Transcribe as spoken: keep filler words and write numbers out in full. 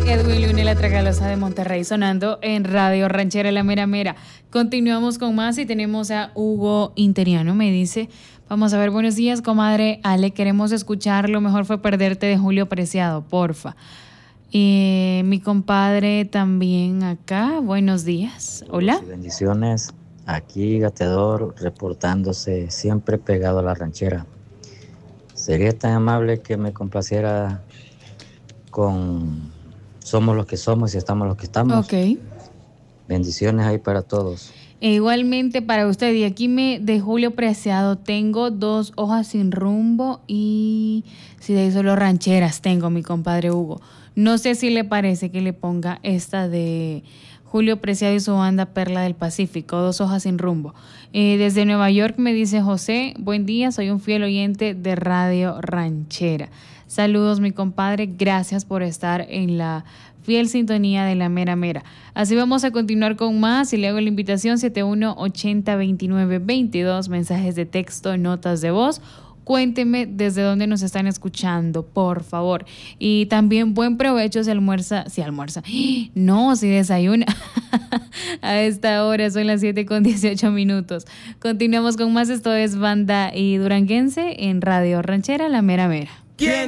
Edwin Luna y la Tragalosa de Monterrey sonando en Radio Ranchera La Mera Mera. Continuamos con más y tenemos a Hugo Interiano. Me dice, vamos a ver, buenos días, comadre Ale, queremos escuchar Lo mejor fue perderte de Julio Preciado, porfa. Y mi compadre también acá, buenos días. Hola. Bendiciones, aquí Gateador reportándose siempre pegado a la ranchera. Sería tan amable que me complaciera con Somos los que somos y estamos los que estamos. Ok. Bendiciones ahí para todos. E igualmente para usted. Y aquí me de Julio Preciado tengo Dos hojas sin rumbo y si de ahí solo rancheras tengo, mi compadre Hugo. No sé si le parece que le ponga esta de Julio Preciado y su banda Perla del Pacífico, Dos hojas sin rumbo. Eh, desde Nueva York me dice José, buen día, soy un fiel oyente de Radio Ranchera. Saludos, mi compadre, gracias por estar en la fiel sintonía de La Mera Mera. Así vamos a continuar con más y le hago la invitación siete uno ochenta veintinueve veintidós, mensajes de texto, notas de voz. Cuénteme desde dónde nos están escuchando, por favor. Y también buen provecho si almuerza, si almuerza, no, si desayuna. A esta hora son las siete con dieciocho minutos. Continuamos con más, esto es Banda y Duranguense en Radio Ranchera La Mera Mera. ¿Quién